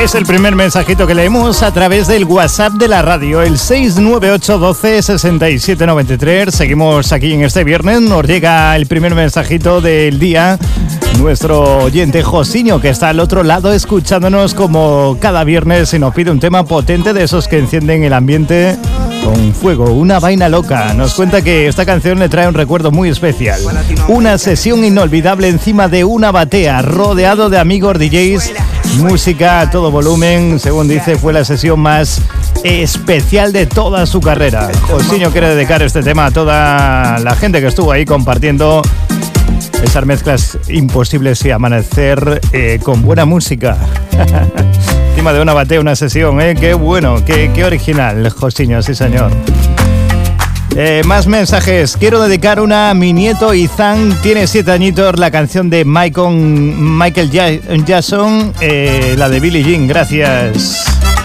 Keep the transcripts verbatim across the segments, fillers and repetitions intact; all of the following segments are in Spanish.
Es el primer mensajito que leemos a través del WhatsApp de la radio, el seis nueve ocho uno dos seis siete nueve tres. Seguimos aquí en este viernes, nos llega el primer mensajito del día. Nuestro oyente Josiño, que está al otro lado escuchándonos como cada viernes, y nos pide un tema potente de esos que encienden el ambiente con fuego, una vaina loca. Nos cuenta que esta canción le trae un recuerdo muy especial. Una sesión inolvidable encima de una batea, rodeado de amigos D Js, música a todo volumen. Según dice, fue la sesión más especial de toda su carrera. Josiño quiere dedicar este tema a toda la gente que estuvo ahí compartiendo esas mezclas imposibles y amanecer eh, con buena música. Encima de una batea, una sesión, ¿eh? Qué bueno, qué, qué original, Josiño, sí señor. Eh, más mensajes. Quiero dedicar una a mi nieto Izan, tiene siete añitos, la canción de Michael, Michael Jackson, eh, la de Billie Jean, gracias.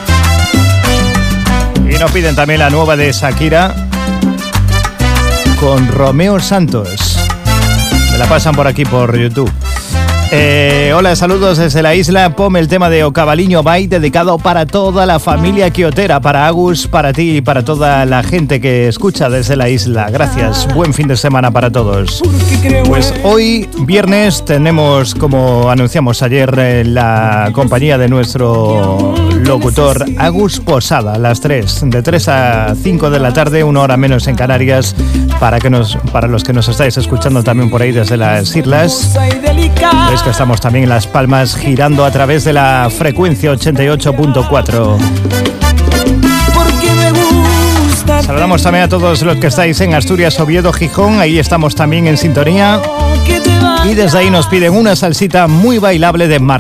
Y nos piden también la nueva de Shakira con Romeo Santos. Me la pasan por aquí por YouTube. Eh, hola, saludos desde la isla. Ponme el tema de O Cabaliño Bay, dedicado para toda la familia quiotera, para Agus, para ti y para toda la gente que escucha desde la isla. Gracias, buen fin de semana para todos. Pues hoy, viernes, tenemos, como anunciamos ayer, eh, la compañía de nuestro locutor Agus Posada, a las tres, de tres a cinco de la tarde, una hora menos en Canarias, para, que nos, para los que nos estáis escuchando también por ahí desde las islas. Es que estamos también en Las Palmas, girando a través de la frecuencia ochenta y ocho punto cuatro. Saludamos también a todos los que estáis en Asturias, Oviedo, Gijón. Ahí estamos también en sintonía. Y desde ahí nos piden una salsita muy bailable de Mar